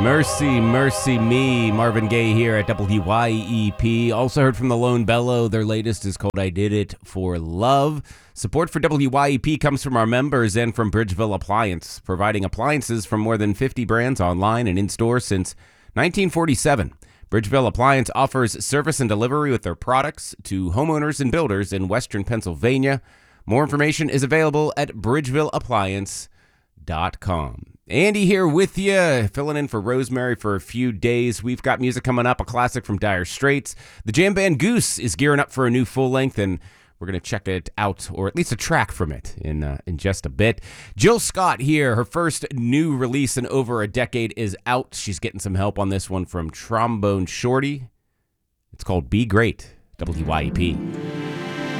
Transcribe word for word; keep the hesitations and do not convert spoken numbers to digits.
Mercy, Mercy Me. Marvin Gaye here at W Y E P. Also heard from the Lone Bellow. Their latest is called I Did It for Love. Support for W Y E P comes from our members and from Bridgeville Appliance, providing appliances from more than fifty brands online and in-store since nineteen forty-seven. Bridgeville Appliance offers service and delivery with their products to homeowners and builders in Western Pennsylvania. More information is available at bridgeville appliance dot com. Andy here with you, filling in for Rosemary for a few days. We've got music coming up, a classic from Dire Straits. The jam band Goose is gearing up for a new full length, and we're going to check it out, or at least a track from it, in uh, in just a bit. Jill Scott here. Her first new release in over a decade is out. She's getting some help on this one from Trombone Shorty. It's called Be Great, W Y E P.